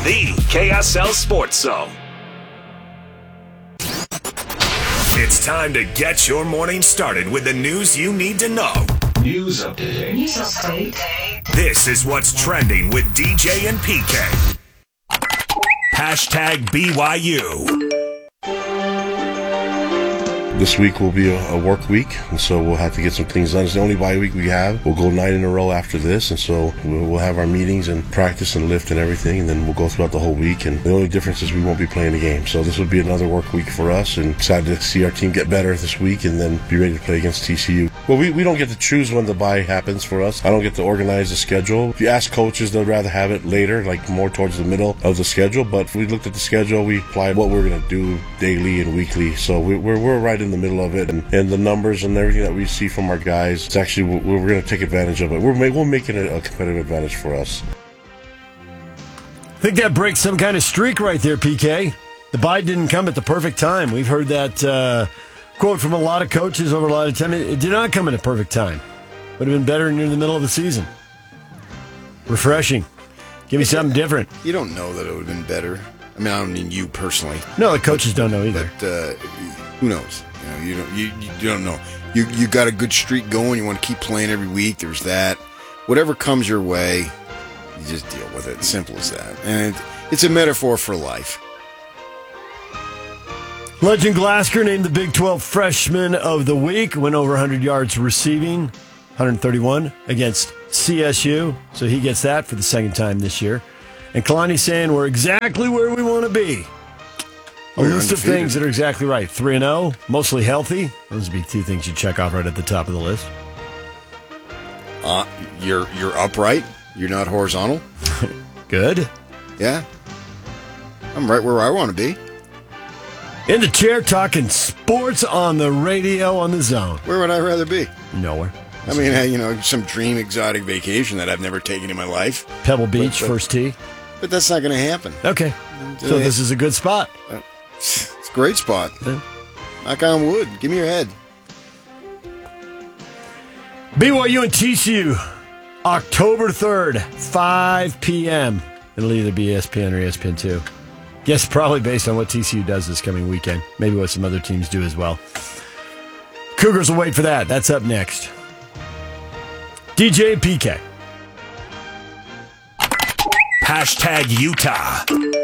the KSL Sports Zone. It's time to get your morning started with the news you need to know. News update. This is what's trending with DJ and PK. Hashtag BYU. This week will be a work week, and so we'll have to get some things done. It's the only bye week we have. We'll go 9 in a row after this, and so we'll have our meetings and practice and lift and everything, and then we'll go throughout the whole week. And the only difference is we won't be playing a game. So this will be another work week for us, and excited to see our team get better this week and then be ready to play against TCU. Well, we don't get to choose when the bye happens for us. I don't get to organize the schedule. If you ask coaches, they'd rather have it later, like more towards the middle of the schedule. But if we looked at the schedule, we applied what we're going to do daily and weekly. So we're right in the middle of it, and the numbers and everything that we see from our guys, it's actually, we're going to take advantage of it. We'll make it a competitive advantage for us. I think that breaks some kind of streak right there, PK. The bye didn't come at the perfect time. We've heard that quote from a lot of coaches over a lot of time. It did not come at a perfect time. Would have been better near the middle of the season. Refreshing. Give me something different. You don't know that it would have been better. I mean, I don't mean you personally. No, the coaches don't know either. But who knows? You don't know. You got a good streak going. You want to keep playing every week. There's that. Whatever comes your way, you just deal with it. Simple as that. And it's a metaphor for life. Legend Glasgow named the Big 12 Freshman of the Week. Went over 100 yards receiving, 131 against CSU. So he gets that for the second time this year. And Kalani saying we're exactly where we want to be. A list of things that are exactly right. 3-0, mostly healthy. Those would be two things you check off right at the top of the list. You're upright. You're not horizontal. Good. Yeah. I'm right where I want to be. In the chair talking sports on the radio on the zone. Where would I rather be? Nowhere. I mean, some dream exotic vacation that I've never taken in my life. Pebble Beach, first tee. But that's not going to happen. Okay. So this is a good spot. It's a great spot. Yeah. Knock on wood. Give me your head. BYU and TCU, October 3rd, 5 p.m. It'll either be ESPN or ESPN2. Yes, probably based on what TCU does this coming weekend. Maybe what some other teams do as well. Cougars will wait for that. That's up next. DJ PK. Hashtag Utah.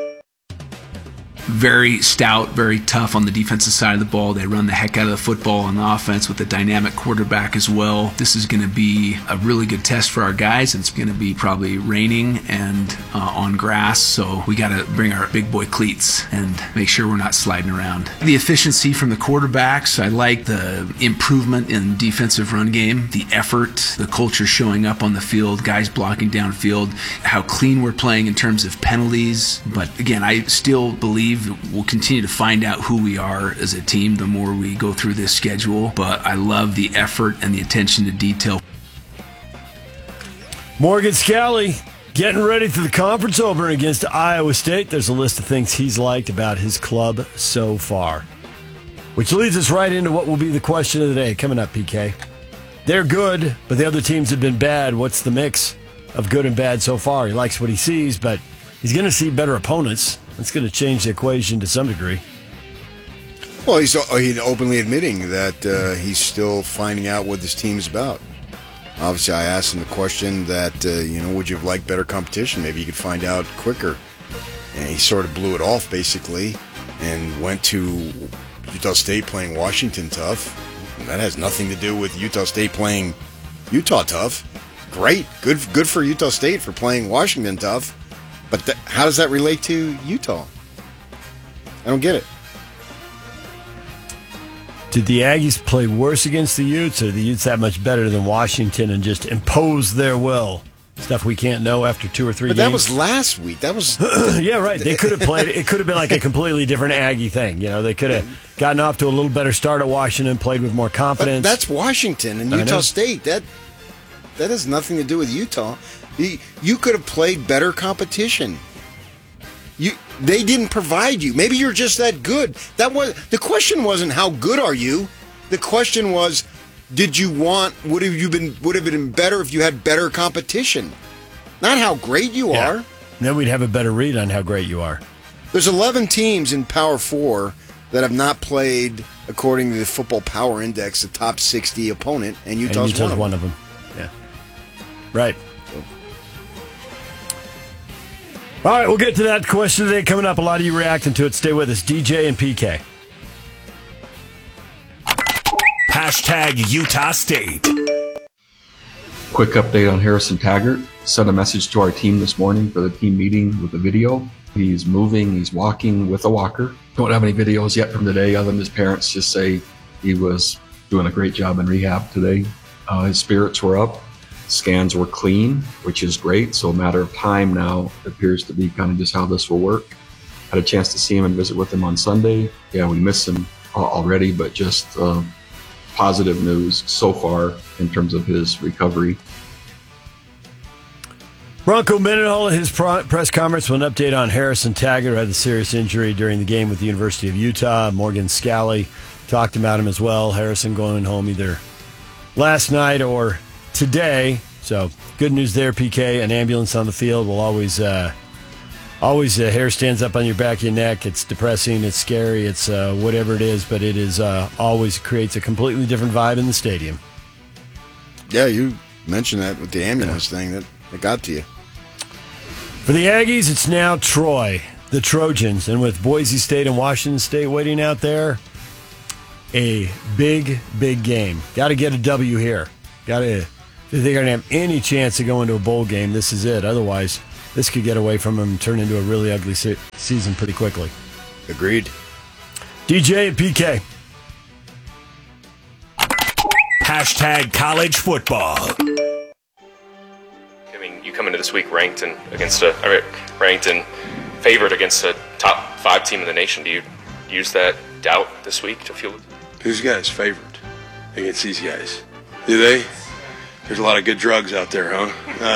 Very stout, very tough on the defensive side of the ball. They run the heck out of the football on the offense with a dynamic quarterback as well. This is going to be a really good test for our guys. It's going to be probably raining and on grass, so we got to bring our big boy cleats and make sure we're not sliding around. The efficiency from the quarterbacks, I like the improvement in defensive run game, the effort, the culture showing up on the field, guys blocking downfield, how clean we're playing in terms of penalties. But again, I still believe we'll continue to find out who we are as a team the more we go through this schedule, but I love the effort and the attention to detail. Morgan Scally getting ready for the conference opener against Iowa State. There's a list of things he's liked about his club so far, which leads us right into what will be the question of the day coming up, PK. They're good, but the other teams have been bad. What's the mix of good and bad so far? He likes what he sees, but he's going to see better opponents. That's going to change the equation to some degree. Well, he's openly admitting that he's still finding out what this team is about. Obviously, I asked him the question that, would you have liked better competition? Maybe you could find out quicker. And he sort of blew it off, basically, and went to Utah State playing Washington tough. And that has nothing to do with Utah State playing Utah tough. Great. Good for Utah State for playing Washington tough. But how does that relate to Utah? I don't get it. Did the Aggies play worse against the Utes, or the Utes that much better than Washington and just impose their will? Stuff we can't know after 2 or 3 games. But that was last week. That was yeah, right. They could have played. It could have been like a completely different Aggie thing. They could have gotten off to a little better start at Washington, played with more confidence. But that's Washington and Utah State. That has nothing to do with Utah. You could have played better competition. They didn't provide you. Maybe you're just that good. The question wasn't how good are you. The question was, would have it been better if you had better competition? Not how great you are. Then we'd have a better read on how great you are. There's 11 teams in Power 4 that have not played, according to the Football Power Index, the top 60 opponent, and Utah's one of them. Yeah. Right. All right, we'll get to that question today coming up. A lot of you reacting to it. Stay with us. DJ and PK. Hashtag Utah State. Quick update on Harrison Taggart. Sent a message to our team this morning for the team meeting with a video. He's moving, he's walking with a walker. Don't have any videos yet from today other than his parents just say he was doing a great job in rehab today. His spirits were up. Scans were clean, which is great. So a matter of time now, it appears to be kind of just how this will work. Had a chance to see him and visit with him on Sunday. Yeah, we miss him already, but just positive news so far in terms of his recovery. Bronco Mendenhall at his press conference with an update on Harrison Taggart, who had a serious injury during the game with the University of Utah. Morgan Scalley talked about him as well. Harrison going home either last night or today. So good news there, PK. An ambulance on the field will always hair stands up on your back of your neck. It's depressing. It's scary. It's whatever it is, but it is always creates a completely different vibe in the stadium. Yeah, you mentioned that with the ambulance thing that got to you. For the Aggies, it's now Troy, the Trojans, and with Boise State and Washington State waiting out there, a big, big game. Got to get a W here. If they're going to have any chance of going to a bowl game, this is it. Otherwise, this could get away from them and turn into a really ugly season pretty quickly. Agreed. DJ and PK. Hashtag college football. I mean, you come into this week ranked and favored against a top 5 team in the nation. Do you use that doubt this week to fuel it? Who's got us favored against these guys? Do they? There's a lot of good drugs out there, huh?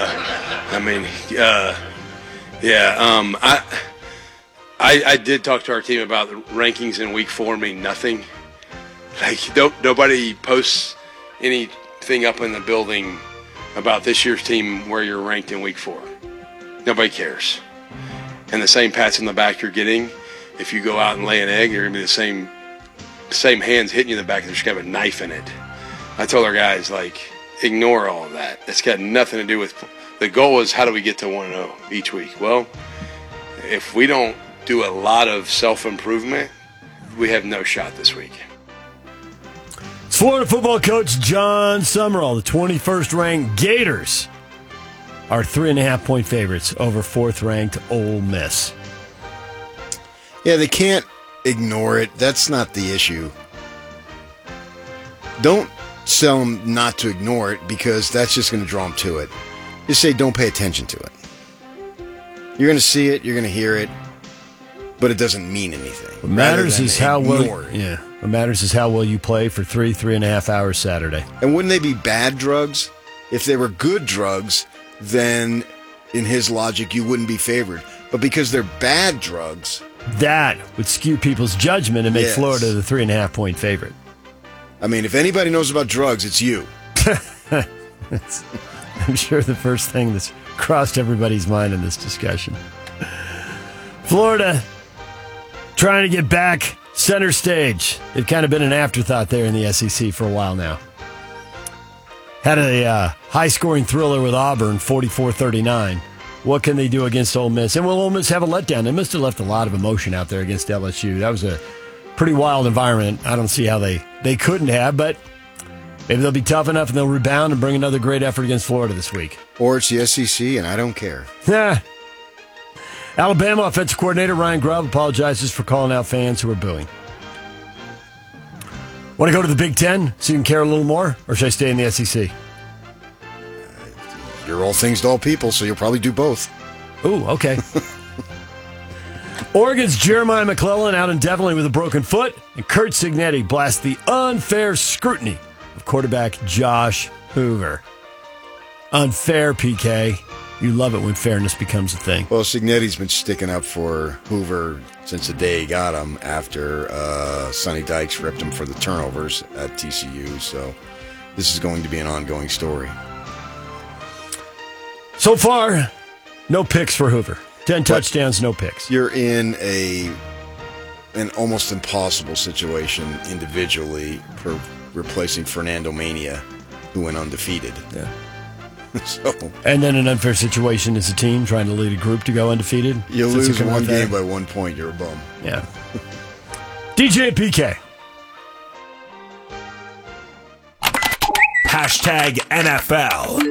I did talk to our team about the rankings in week 4 mean nothing. Like, nobody posts anything up in the building about this year's team where you're ranked in week 4. Nobody cares. And the same pats on the back you're getting, if you go out and lay an egg, you're going to be the same hands hitting you in the back. There's going to have a knife in it. I told our guys, ignore all of that. It's got nothing to do with – the goal is how do we get to 1-0 each week? Well, if we don't do a lot of self-improvement, we have no shot this week. It's Florida football coach John Summerall. The 21st ranked Gators are 3.5-point favorites over 4th ranked Ole Miss. Yeah, they can't ignore it. That's not the issue. Don't tell them not to ignore it because that's just going to draw them to it. Just say don't pay attention to it. You're going to see it, you're going to hear it, but it doesn't mean anything. What matters is how well. Yeah. What matters is how well you play for 3.5 hours Saturday. And wouldn't they be bad drugs? If they were good drugs, then in his logic, you wouldn't be favored. But because they're bad drugs, that would skew people's judgment and make Florida the 3.5-point favorite. I mean, if anybody knows about drugs, it's you. I'm sure the first thing that's crossed everybody's mind in this discussion. Florida trying to get back center stage. They've kind of been an afterthought there in the SEC for a while now. Had a high-scoring thriller with Auburn, 44-39. What can they do against Ole Miss? And will Ole Miss have a letdown? They must have left a lot of emotion out there against LSU. That was a pretty wild environment. I don't see how they couldn't have, but maybe they'll be tough enough and they'll rebound and bring another great effort against Florida this week. Or it's the SEC, and I don't care. Alabama offensive coordinator Ryan Grubb apologizes for calling out fans who are booing. Want to go to the Big Ten so you can care a little more, or should I stay in the SEC? You're all things to all people, so you'll probably do both. Ooh, okay. Oregon's Jeremiah McClellan out indefinitely with a broken foot, and Curt Cignetti blasts the unfair scrutiny of quarterback Josh Hoover. Unfair, PK. You love it when fairness becomes a thing. Well, Cignetti's been sticking up for Hoover since the day he got him after Sonny Dykes ripped him for the turnovers at TCU, so this is going to be an ongoing story. So far, no picks for Hoover. 10 touchdowns, no picks. You're in an almost impossible situation individually for replacing Fernando Mania, who went undefeated. Yeah. So, and then an unfair situation as a team trying to lead a group to go undefeated. You lose one game by 1 point, you're a bum. Yeah. DJ PK. #NFL.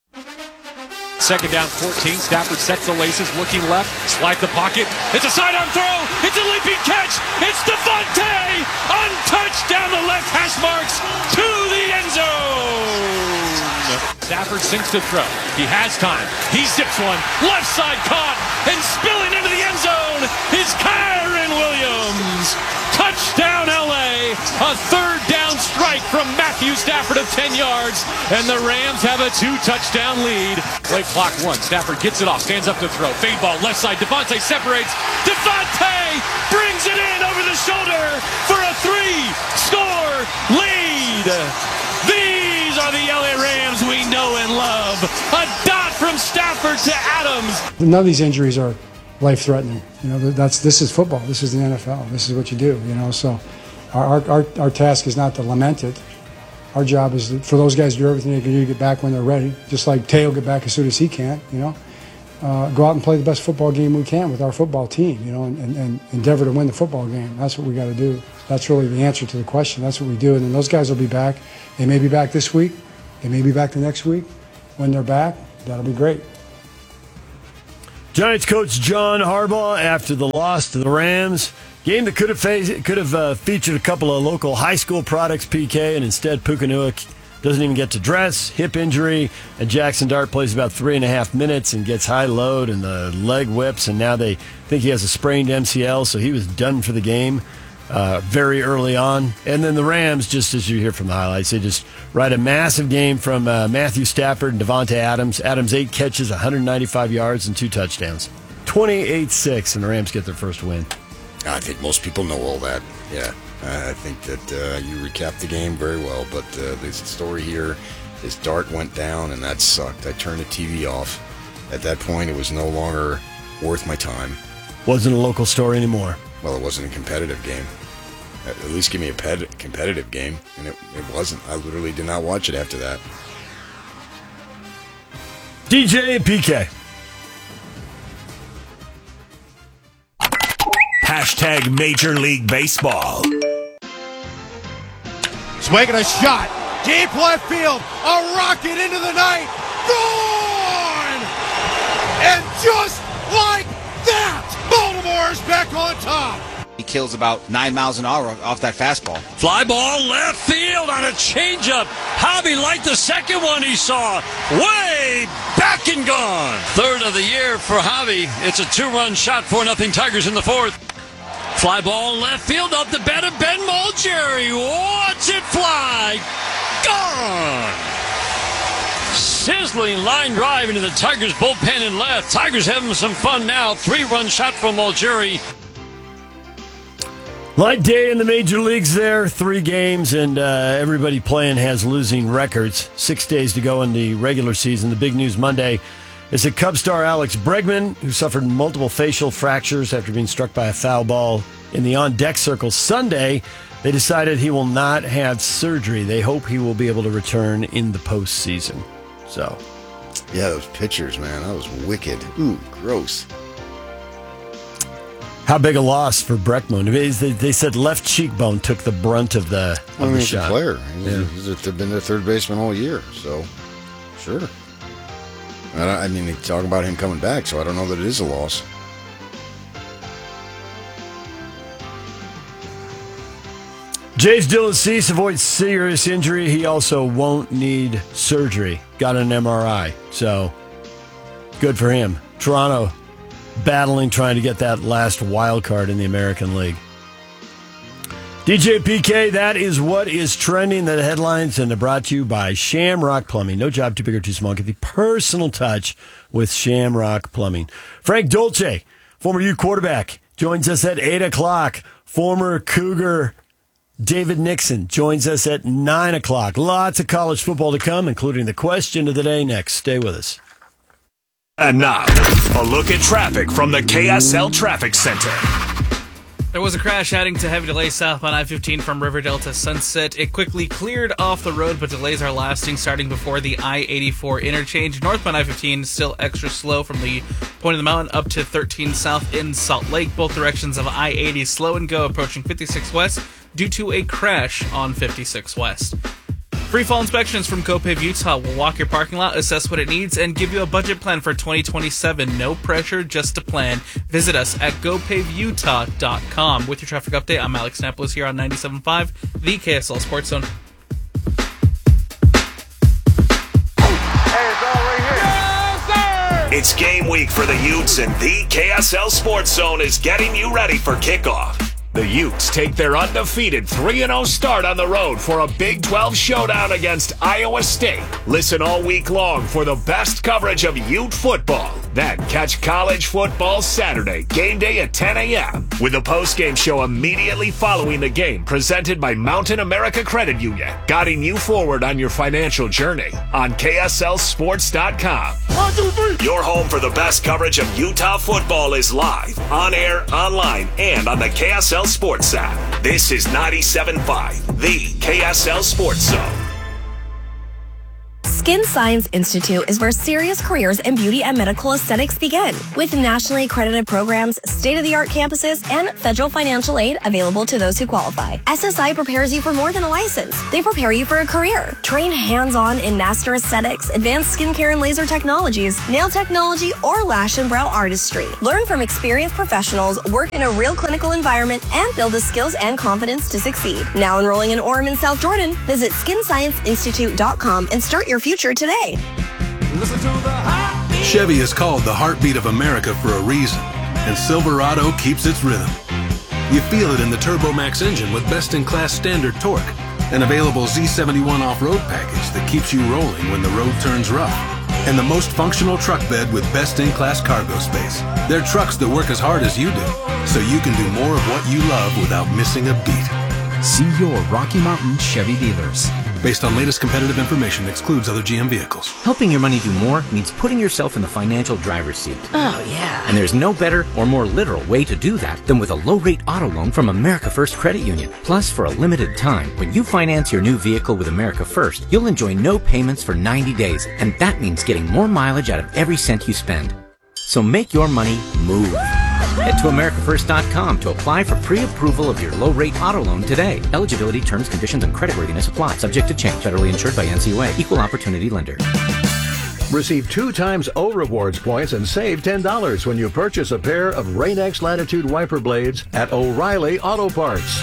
Second down, 14. Stafford sets the laces, looking left, slide the pocket. It's a sidearm throw. It's a leaping catch. It's Devontae, untouched down the left hash marks to the end zone. Stafford sinks to throw. He has time. He zips one. Left side caught and spilling into the end zone is Kyren Williams. Touchdown, LA. A third down strike from Matthew Stafford of 10 yards. And the Rams have a 2-touchdown lead. Play clock 1. Stafford gets it off. Stands up to throw. Fade ball left side. Devontae separates. Devontae brings it in over the shoulder for a 3-score lead. These are the LA Rams we know and love. A dot from Stafford to Adams. None of these injuries are life-threatening. You know, this is football. This is the NFL. This is what you do. You know, so our task is not to lament it. Our job is for those guys to do everything they can do to get back when they're ready. Just like Tay will get back as soon as he can. You know, go out and play the best football game we can with our football team. You know, and endeavor to win the football game. That's what we got to do. That's really the answer to the question. That's what we do. And then those guys will be back. They may be back this week. They may be back the next week. When they're back, that'll be great. Giants coach John Harbaugh after the loss to the Rams. Game that could have featured a couple of local high school products, PK, and instead Pukenua doesn't even get to dress, hip injury, and Jackson Dart plays about 3.5 minutes and gets high load and the leg whips, and now they think he has a sprained MCL, so he was done for the game very early on. And then the Rams, just as you hear from the highlights, they just ride a massive game from Matthew Stafford and Devontae Adams. Adams 8 catches, 195 yards, and 2 touchdowns. 28-6, and the Rams get their first win. I think most people know all that. Yeah, I think that you recapped the game very well, but the story here is Dart went down, and that sucked. I turned the TV off. At that point, it was no longer worth my time. Wasn't a local story anymore. Well, it wasn't a competitive game. At least give me a competitive game, and it wasn't. I literally did not watch it after that. DJ and PK. #Major League Baseball. Swinging a shot. Deep left field. A rocket into the night. Gone! And just like that, Baltimore's back on top. He kills about 9 miles an hour off that fastball. Fly ball left field on a changeup. Javi liked the second one he saw. Way back and gone. Third of the year for Javi. It's a 2-run shot, 4-0 Tigers in the 4th. Fly ball left field up the bat of Ben Mulcherry. Watch it fly. Gone. Sizzling line drive into the Tigers bullpen and left. Tigers having some fun now. 3-run shot from Mulcherry. Light day in the major leagues there. 3 games, and everybody playing has losing records. 6 days to go in the regular season. The big news Monday is that Cub star Alex Bregman, who suffered multiple facial fractures after being struck by a foul ball in the on-deck circle Sunday, they decided he will not have surgery. They hope he will be able to return in the postseason. So, yeah, those pictures, man, that was wicked. Ooh, gross. How big a loss for Bregman? They said left cheekbone took the brunt of the shot. He's a player. He's been their third baseman all year, so sure. I mean, they talk about him coming back, so I don't know that it is a loss. James Dylan avoids serious injury. He also won't need surgery. Got an MRI, so good for him. Toronto battling, trying to get that last wild card in the American League. DJ PK, that is what is trending. The headlines, and they're brought to you by Shamrock Plumbing. No job too big or too small. Get the personal touch with Shamrock Plumbing. Frank Dolce, former U quarterback, joins us at 8 o'clock. Former Cougar David Nixon joins us at 9 o'clock. Lots of college football to come, including the question of the day next. Stay with us. And now, a look at traffic from the KSL Traffic Center. There was a crash adding to heavy delays southbound I-15 from Riverdale to Sunset. It quickly cleared off the road, but delays are lasting starting before the I-84 interchange. Northbound I-15 is still extra slow from the point of the mountain up to 13 south in Salt Lake. Both directions of I-80 slow and go approaching 56 west due to a crash on 56 west. Free fall inspections from GoPave Utah will walk your parking lot, assess what it needs, and give you a budget plan for 2027. No pressure, just a plan. Visit us at GoPaveUtah.com. With your traffic update, I'm Alex Napolis here on 97.5, the KSL Sports Zone. It's game week for the Utes, and the KSL Sports Zone is getting you ready for kickoff. The Utes take their undefeated 3-0 start on the road for a Big 12 showdown against Iowa State. Listen all week long for the best coverage of Ute football. Then catch college football Saturday, game day at 10 a.m. with a post-game show immediately following the game presented by Mountain America Credit Union, guiding you forward on your financial journey on KSLSports.com. 1, 2, 3. Your home for the best coverage of Utah football is live, on air, online, and on the KSL Sports app. This is 97.5, the KSL Sports Zone. Skin Science Institute is where serious careers in beauty and medical aesthetics begin. With nationally accredited programs, state-of-the-art campuses, and federal financial aid available to those who qualify. SSI prepares you for more than a license. They prepare you for a career. Train hands-on in master aesthetics, advanced skincare and laser technologies, nail technology, or lash and brow artistry. Learn from experienced professionals, work in a real clinical environment, and build the skills and confidence to succeed. Now enrolling in Orem and South Jordan, visit SkinScienceInstitute.com and start your future today. Chevy is called the heartbeat of America for a reason, and Silverado keeps its rhythm. You feel it in the TurboMax engine with best-in-class standard torque, an available Z71 off-road package that keeps you rolling when the road turns rough, and the most functional truck bed with best-in-class cargo space. They're trucks that work as hard as you do, so you can do more of what you love without missing a beat. See your Rocky Mountain Chevy dealers. Based on latest competitive information, excludes other GM vehicles. Helping your money do more means putting yourself in the financial driver's seat. Oh, yeah. And there's no better or more literal way to do that than with a low-rate auto loan from America First Credit Union. Plus, for a limited time, when you finance your new vehicle with America First, you'll enjoy no payments for 90 days. And that means getting more mileage out of every cent you spend. So make your money move. Head to AmericaFirst.com to apply for pre-approval of your low-rate auto loan today. Eligibility, terms, conditions, and creditworthiness apply. Subject to change. Federally insured by NCUA. Equal Opportunity Lender. Receive 2 times O Rewards points and save $10 when you purchase a pair of Rain-X Latitude wiper blades at O'Reilly Auto Parts.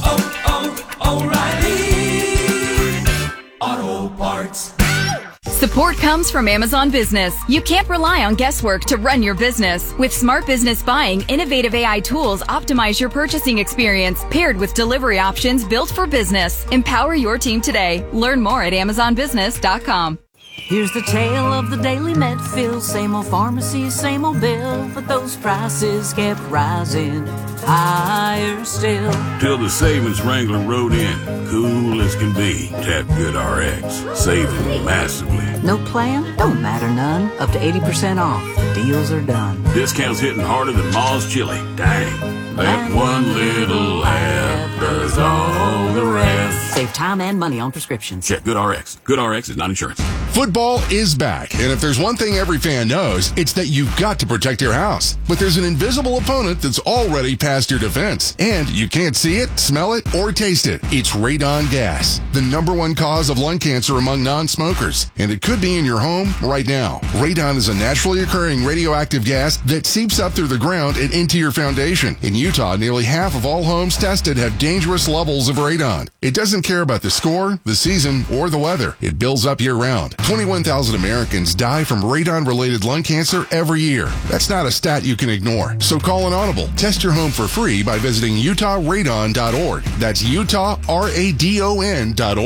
O'Reilly Auto Parts. Support comes from Amazon Business. You can't rely on guesswork to run your business. With Smart Business Buying, innovative AI tools optimize your purchasing experience, paired with delivery options built for business. Empower your team today. Learn more at AmazonBusiness.com. Here's the tale of the daily Medfield. Same old pharmacy, same old bill, but those prices kept rising higher still. Till the savings wrangler rode in, cool as can be. Tap Good RX, saving massively. No plan? Don't matter none. Up to 80% off. The deals are done. Discounts hitting harder than Ma's chili. Dang, that one little app does all the rest. Save time and money on prescriptions. Check Good RX. Good RX is not insurance. Football is back, and if there's one thing every fan knows, it's that you've got to protect your house. But there's an invisible opponent that's already past your defense, and you can't see it, smell it, or taste it. It's radon gas, the #1 cause of lung cancer among non-smokers, and it could be in your home right now. Radon is a naturally occurring radioactive gas that seeps up through the ground and into your foundation. In Utah, nearly half of all homes tested have dangerous levels of radon. It doesn't care about the score, the season, or the weather. It builds up year-round. 21,000 Americans die from radon-related lung cancer every year. That's not a stat you can ignore. So call an audible. Test your home for free by visiting UtahRadon.org. That's UtahRadon.org.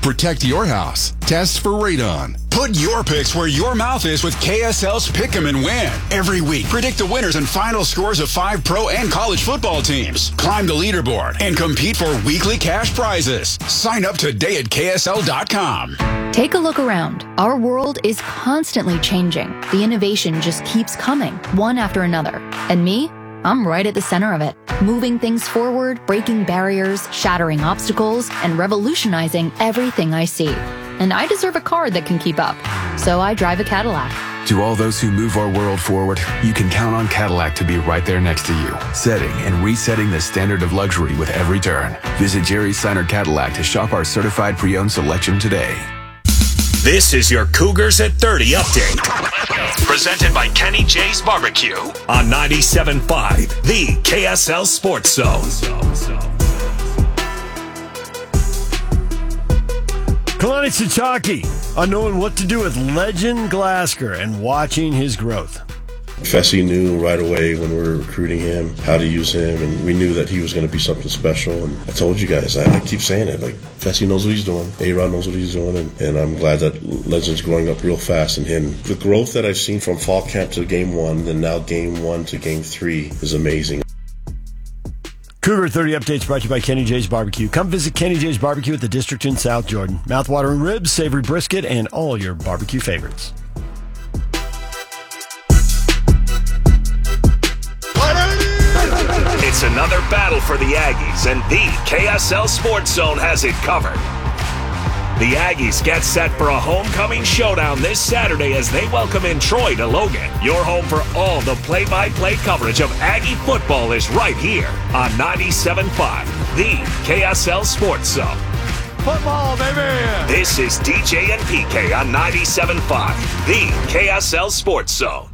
Protect your house. Test for radon. Put your picks where your mouth is with KSL's Pick 'em and Win. Every week, predict the winners and final scores of 5 pro and college football teams. Climb the leaderboard and compete for weekly cash prizes. Sign up today at KSL.com. Take a look around. Our world is constantly changing. The innovation just keeps coming, one after another. And me? I'm right at the center of it. Moving things forward, breaking barriers, shattering obstacles, and revolutionizing everything I see. And I deserve a car that can keep up. So I drive a Cadillac. To all those who move our world forward, you can count on Cadillac to be right there next to you, setting and resetting the standard of luxury with every turn. Visit Jerry Seiner Cadillac to shop our certified pre-owned selection today. This is your Cougars at 30 update. Presented by Kenny J's Barbecue on 97.5, the KSL Sports Zone. Kalani Sitake on knowing what to do with legend Glasgow and watching his growth. Fessy knew right away when we were recruiting him how to use him, and we knew that he was going to be something special. And I told you guys, I keep saying it, like Fessy knows what he's doing, A-Rod knows what he's doing, and I'm glad that Legend's growing up real fast in him. The growth that I've seen from fall camp to game 1, then now game 1 to game 3 is amazing. Cougar 30 updates brought to you by Kenny J's Barbecue. Come visit Kenny J's Barbecue at the District in South Jordan. Mouth-watering ribs, savory brisket, and all your barbecue favorites. It's another battle for the Aggies, and the KSL Sports Zone has it covered. The Aggies get set for a homecoming showdown this Saturday as they welcome in Troy to Logan. Your home for all the play-by-play coverage of Aggie football is right here on 97.5, the KSL Sports Zone. Football, baby! This is DJ and PK on 97.5, the KSL Sports Zone.